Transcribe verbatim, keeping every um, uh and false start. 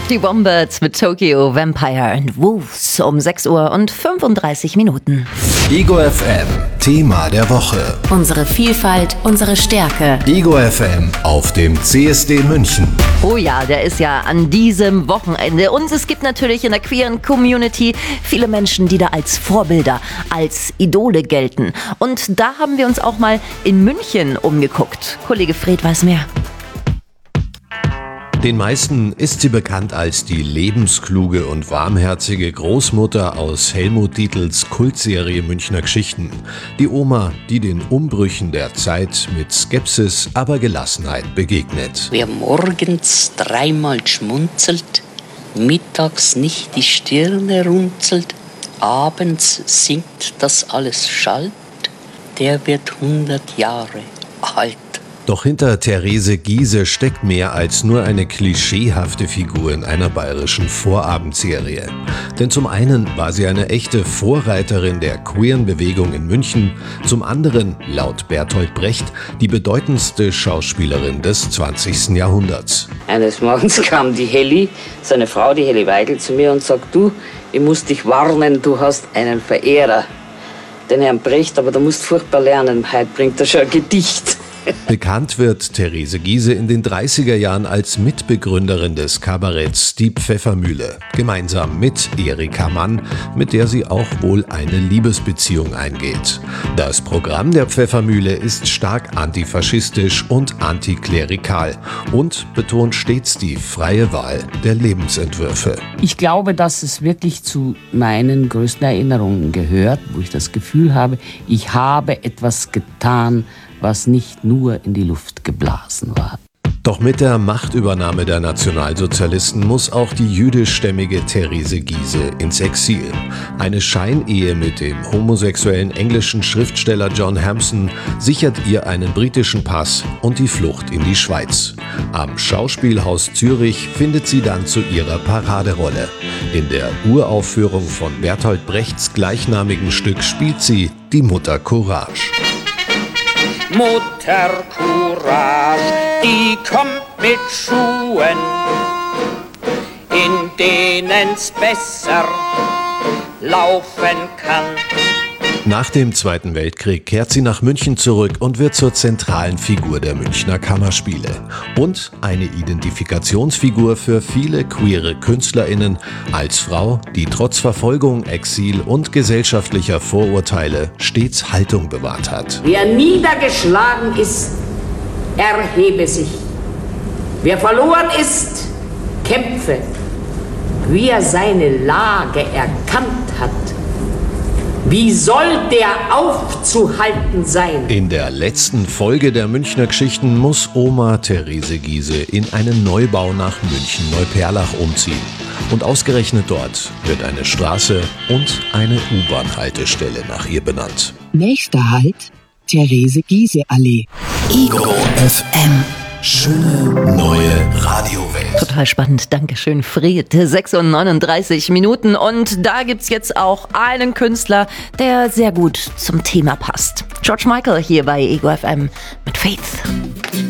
Die Wombats mit Tokyo Vampire and Wolves um sechs Uhr und fünfunddreißig Minuten. Ego F M, Thema der Woche. Unsere Vielfalt, unsere Stärke. Ego F M auf dem C S D München. Oh ja, der ist ja an diesem Wochenende. Und es gibt natürlich in der queeren Community viele Menschen, die da als Vorbilder, als Idole gelten. Und da haben wir uns auch mal in München umgeguckt. Kollege Fred weiß mehr. Den meisten ist sie bekannt als die lebenskluge und warmherzige Großmutter aus Helmut Dietls Kultserie Münchner Geschichten. Die Oma, die den Umbrüchen der Zeit mit Skepsis, aber Gelassenheit begegnet. Wer morgens dreimal schmunzelt, mittags nicht die Stirne runzelt, abends singt, dass alles schallt, der wird hundert Jahre alt. Doch hinter Therese Giehse steckt mehr als nur eine klischeehafte Figur in einer bayerischen Vorabendserie. Denn zum einen war sie eine echte Vorreiterin der queeren Bewegung in München, zum anderen, laut Bertolt Brecht, die bedeutendste Schauspielerin des zwanzigsten Jahrhunderts. Eines Morgens kam die Helly, seine Frau, die Helly Weigel, zu mir und sagt, du, ich muss dich warnen, du hast einen Verehrer, den Herrn Brecht, aber du musst furchtbar lernen, heute bringt er schon ein Gedicht. Bekannt wird Therese Giehse in den dreißiger Jahren als Mitbegründerin des Kabaretts Die Pfeffermühle, gemeinsam mit Erika Mann, mit der sie auch wohl eine Liebesbeziehung eingeht. Das Programm der Pfeffermühle ist stark antifaschistisch und antiklerikal und betont stets die freie Wahl der Lebensentwürfe. Ich glaube, dass es wirklich zu meinen größten Erinnerungen gehört, wo ich das Gefühl habe, ich habe etwas getan, was nicht nur in die Luft geblasen war. Doch mit der Machtübernahme der Nationalsozialisten muss auch die jüdischstämmige Therese Giehse ins Exil. Eine Scheinehe mit dem homosexuellen englischen Schriftsteller John Hampson sichert ihr einen britischen Pass und die Flucht in die Schweiz. Am Schauspielhaus Zürich findet sie dann zu ihrer Paraderolle. In der Uraufführung von Bertolt Brechts gleichnamigen Stück spielt sie die Mutter Courage. Mutter Courage, die kommt mit Schuhen, in denen's besser laufen kann. Nach dem Zweiten Weltkrieg kehrt sie nach München zurück und wird zur zentralen Figur der Münchner Kammerspiele. Und eine Identifikationsfigur für viele queere KünstlerInnen als Frau, die trotz Verfolgung, Exil und gesellschaftlicher Vorurteile stets Haltung bewahrt hat. Wer niedergeschlagen ist, erhebe sich. Wer verloren ist, kämpfe. Wie er seine Lage erkannt hat, wie soll der aufzuhalten sein? In der letzten Folge der Münchner Geschichten muss Oma Therese Giehse in einen Neubau nach München-Neuperlach umziehen. Und ausgerechnet dort wird eine Straße und eine U-Bahn-Haltestelle nach ihr benannt. Nächster Halt, Therese-Giehse-Allee. Ego F M. Schöne neue Radiowelt. Total spannend, Dankeschön Fred. sechs Uhr neununddreißig Minuten und da gibt's jetzt auch einen Künstler, der sehr gut zum Thema passt. George Michael hier bei Ego F M mit Faith.